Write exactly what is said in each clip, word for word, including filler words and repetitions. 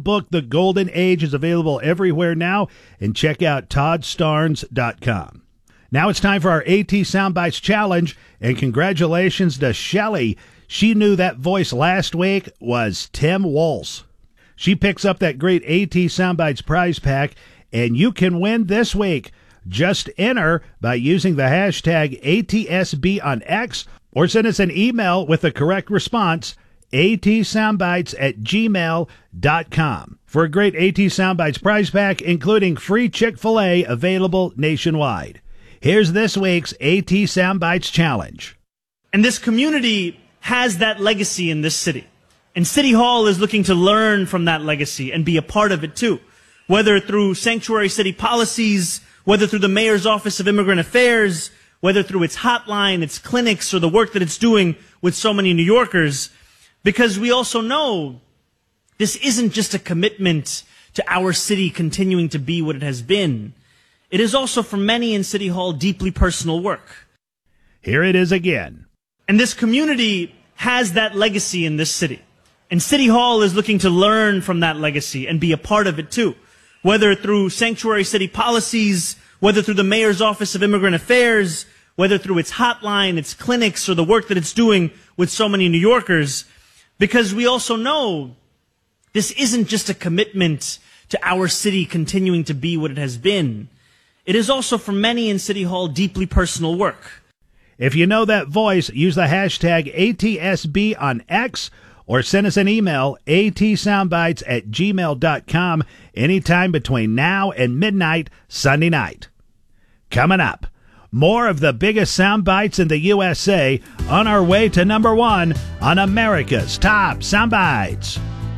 book, The Golden Age, is available everywhere now. And check out todd starnes dot com. Now it's time for our AT Soundbites Challenge, and congratulations to Shelly. She knew that voice last week was Tim Walz. She picks up that great AT Soundbites prize pack, and you can win this week. Just enter by using the hashtag A T S B on X, or send us an email with the correct response, atsoundbites at gmail dot com, for a great AT Soundbites prize pack, including free Chick-fil-A available nationwide. Here's this week's AT Soundbites Challenge. And this community has that legacy in this city. And City Hall is looking to learn from that legacy and be a part of it too. Whether through sanctuary city policies, whether through the Mayor's Office of Immigrant Affairs, whether through its hotline, its clinics, or the work that it's doing with so many New Yorkers. Because we also know this isn't just a commitment to our city continuing to be what it has been. It is also for many in City Hall deeply personal work. Here it is again. And this community has that legacy in this city. And City Hall is looking to learn from that legacy and be a part of it too. Whether through sanctuary city policies, whether through the Mayor's Office of Immigrant Affairs, whether through its hotline, its clinics, or the work that it's doing with so many New Yorkers. Because we also know this isn't just a commitment to our city continuing to be what it has been. It is also for many in City Hall deeply personal work. If you know that voice, use the hashtag A T S B on X, or send us an email, atsoundbites at gmail dot com, anytime between now and midnight Sunday night. Coming up, more of the biggest sound bites in the U S A on our way to number one on America's Top Sound Bites.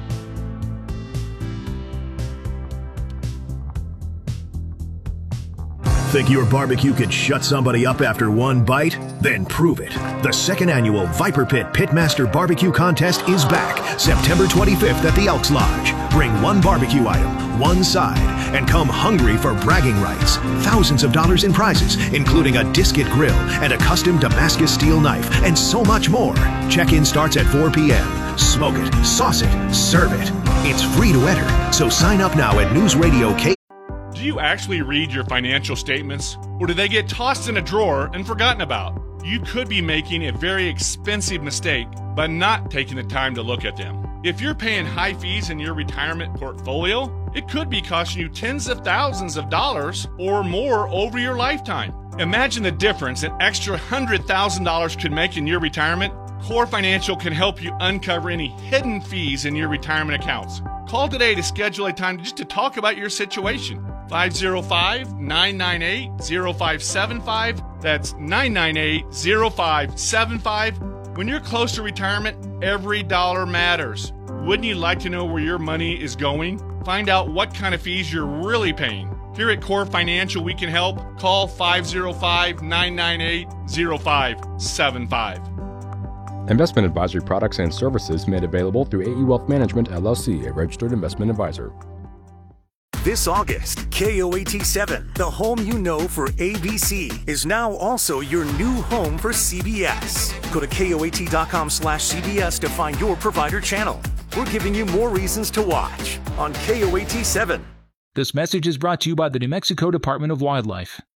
Think your barbecue could shut somebody up after one bite? Then prove it. The second annual Viper Pit Pitmaster Barbecue Contest is back September twenty-fifth at the Elks Lodge. Bring one barbecue item, one side, and come hungry for bragging rights. Thousands of dollars in prizes, including a Disket grill and a custom Damascus steel knife, and so much more. Check-in starts at four p.m. Smoke it, sauce it, serve it. It's free to enter, so sign up now at News Radio K. Do you actually read your financial statements, or do they get tossed in a drawer and forgotten about? You could be making a very expensive mistake by not taking the time to look at them. If you're paying high fees in your retirement portfolio, it could be costing you tens of thousands of dollars or more over your lifetime. Imagine the difference an extra one hundred thousand dollars could make in your retirement. Core Financial can help you uncover any hidden fees in your retirement accounts. Call today to schedule a time just to talk about your situation. five oh five, nine nine eight, oh five seven five. That's nine nine eight, oh five seven five. When you're close to retirement, every dollar matters. Wouldn't you like to know where your money is going? Find out what kind of fees you're really paying. Here at Core Financial, we can help. Call five oh five, nine nine eight, oh five seven five. Investment advisory products and services made available through A E Wealth Management, L L C, a registered investment advisor. This August, K O A T seven, the home you know for A B C, is now also your new home for C B S. Go to K O A T dot com slash C B S to find your provider channel. We're giving you more reasons to watch on K O A T seven. This message is brought to you by the New Mexico Department of Wildlife.